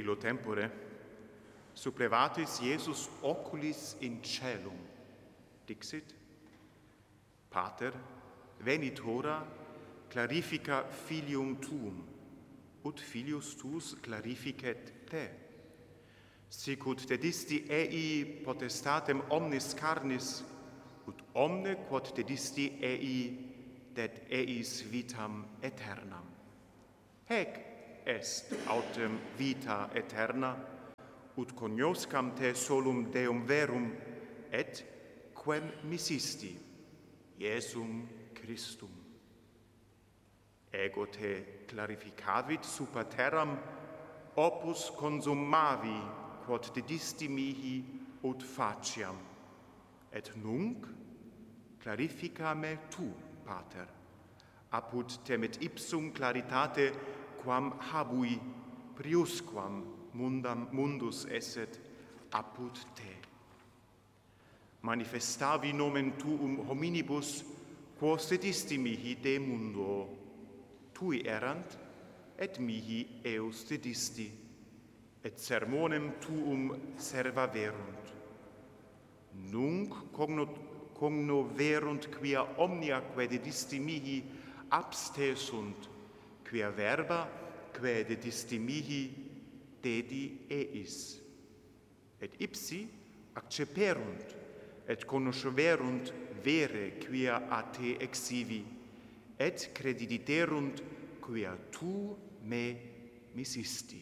illo tempore, supplevatis Iesus oculis in caelum, dixit, Pater, venit hora, clarifica filium tuum, ut filius tuus clarificet te. Sicut dedisti ei potestatem omnis carnis, ut omne quod dedisti ei, det eis vitam aeternam. Haec est autem vita aeterna, ut cognoscam te solum Deum verum, et quem missisti, Iesum Christum. Ego te clarificavit super terram, opus consummavi, quod dedisti mihi ut faciam. Et nunc clarifica me tu, Pater, apud temet ipsum claritate quam habui priusquam mundus esset apud te. Manifestavi nomen tuum hominibus, quos dedisti mihi de mundo, tui erant, et mihi eus dedisti, et sermonem tuum servaverunt. Nunc cognoverunt quia omniaque dedisti mihi abste sunt, quia verba quae dedisti mihi dedi eis. Et ipsi acceperunt, et conosceverunt vere quia a te exivi, et crediterunt quia tu me missisti.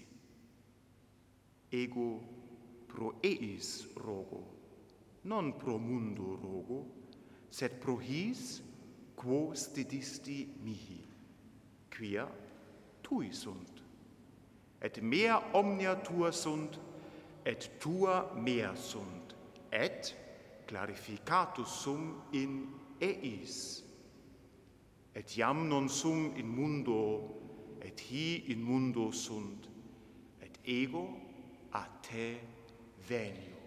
Ego pro eis rogo, non pro mundo rogo, sed pro his quos dedisti mihi, quia tui sunt. Et mea omnia tua sunt, et tua mea sunt, et clarificatus sum in eis. Et iam non sum in mundo, et hi in mundo sunt, et ego a te venio.